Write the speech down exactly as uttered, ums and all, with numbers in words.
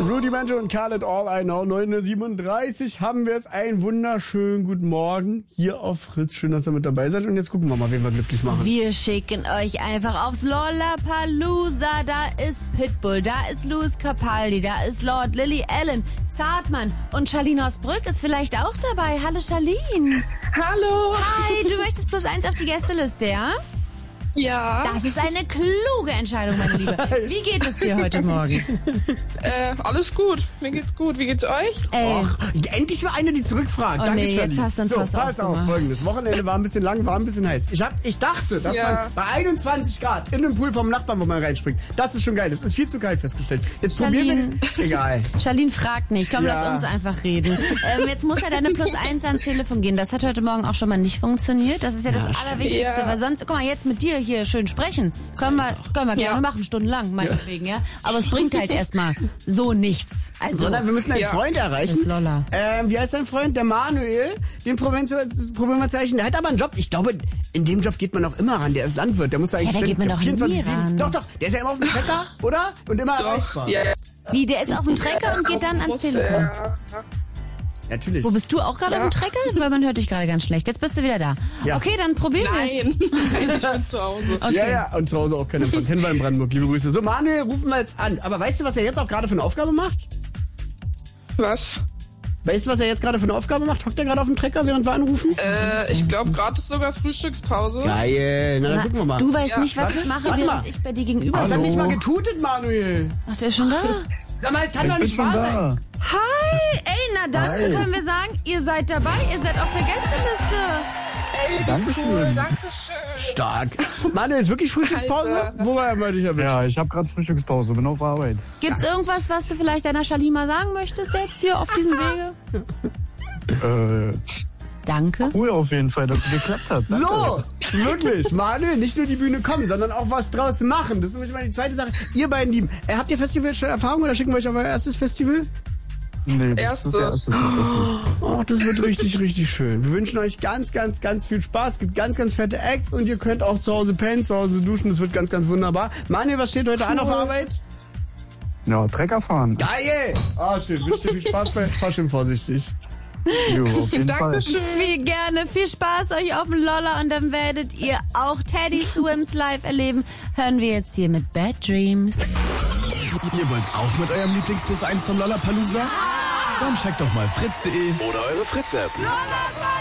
Rudy Manjo und Call It All I Know. neun Uhr siebenunddreißig haben wir es. Einen wunderschönen guten Morgen hier auf Fritz. Schön, dass ihr mit dabei seid. Und jetzt gucken wir mal, wen wir glücklich machen. Wir schicken euch einfach aufs Lollapalooza. Da ist Pitbull, da ist Louis Capaldi, da ist Lord, Lily Allen, Zartmann und Charlene aus Brück ist vielleicht auch dabei. Hallo Charlene. Hallo. Hi, du möchtest plus eins auf die Gästeliste, ja? Ja. Das ist eine kluge Entscheidung, meine Liebe. Wie geht es dir heute Morgen? Äh, alles gut. Mir geht's gut. Wie geht's euch? Ey. Och, endlich mal eine, die zurückfragt. Oh Danke, nee, Charlie. jetzt hast du uns so, was pass auf, aufgemacht. Folgendes. Wochenende war ein bisschen lang, war ein bisschen heiß. Ich, hab, ich dachte, dass Ja. man bei einundzwanzig Grad in dem Pool vom Nachbarn, wo man reinspringt, das ist schon geil. Das ist viel zu kalt festgestellt. Jetzt probieren Charlene. wir... Egal. Charlene fragt nicht. Komm, Ja. lass uns einfach reden. Ähm, jetzt muss ja deine plus eins ans Telefon gehen. Das hat heute Morgen auch schon mal nicht funktioniert. Das ist ja das Allerwichtigste, Ja. weil sonst, guck mal, jetzt mit dir hier schön sprechen. Können wir, können wir gerne Ja. machen, stundenlang, meinetwegen, ja. Aber es bringt halt erstmal so nichts. Also, Sondern wir müssen einen Ja. Freund Das erreichen. ist Lolla. Ähm, wie heißt dein Freund? Der Manuel. Den probieren wir zu, probieren wir zu erreichen. Der hat aber einen Job. Ich glaube, in dem Job geht man auch immer ran. Der ist Landwirt. Der muss eigentlich Ja, da geht man doch nie vierundzwanzig sieben ran. Doch, doch. Der ist ja immer auf dem Trecker, oder? Und immer erreichbar. Doch. Ja, ja. Wie, der ist auf dem Trecker und geht dann ans Telefon. Ja. Natürlich. Wo bist du auch gerade Ja. auf dem Trecker? Weil man hört dich gerade ganz schlecht. Jetzt bist du wieder da. Ja. Okay, dann probieren wir Nein. Nein, ich bin zu Hause. Okay. Ja, ja, und zu Hause auch keinen Empfang. Kennen wir in Brandenburg. Liebe Grüße. So, Manuel, rufen wir jetzt an. Aber weißt du, was er jetzt auch gerade für eine Aufgabe macht? Was? Weißt du, was er jetzt gerade für eine Aufgabe macht? Hockt er gerade auf dem Trecker, während wir anrufen? Äh, ich glaube, gerade ist sogar Frühstückspause. Geil. Na, dann gucken wir mal. Du weißt Ja. nicht, was Warte, ich mache, warte während mal. ich bei dir gegenüber Was hat sitze. nicht mal getutet, Manuel? Ach, der ist schon da? Sag mal, kann doch Ich bin nicht schon wahr da. sein. Hi! Ey, na dann Hi. können wir sagen, ihr seid dabei, ihr seid auf der Gästeliste. Ey, wie Dankeschön. cool. Dankeschön. Stark. Manuel, ist wirklich Frühstückspause? Alter. Wo war er mal dich erwischt? Ja, ich habe gerade Frühstückspause, bin auf Arbeit. Gibt's irgendwas, was du vielleicht deiner Charlene mal sagen möchtest jetzt hier auf diesem Wege? Äh, Danke. cool auf jeden Fall, dass es geklappt hat. Danke. So, wirklich. Manuel, nicht nur die Bühne kommen, sondern auch was draus machen. Das ist nämlich mal die zweite Sache. Ihr beiden Lieben, äh, habt ihr Festival schon Erfahrung oder schicken wir euch auf euer erstes Festival? Nee, das Erstes. ist das erste tatsächlich. Oh, das wird richtig, richtig schön. Wir wünschen euch ganz, ganz, ganz viel Spaß. Es gibt ganz, ganz fette Acts und ihr könnt auch zu Hause pennen, zu Hause duschen. Das wird ganz, ganz wunderbar. Manuel, was steht heute an auf Arbeit? Ja, Trecker fahren. Geil! Ah, schön. Wünsche dir viel Spaß bei. Fahr schön vorsichtig. Jo, auf jeden Fall. Dankeschön. Viel gerne, viel Spaß euch auf dem Lolla und dann werdet ihr auch Teddy Swims live erleben. Hören wir jetzt hier mit Bad Dreams. Ihr wollt auch mit eurem Lieblings-Plus eins zum Lollapalooza? Dann checkt doch mal fritz punkt de oder eure Fritz-App. Lollapalooza!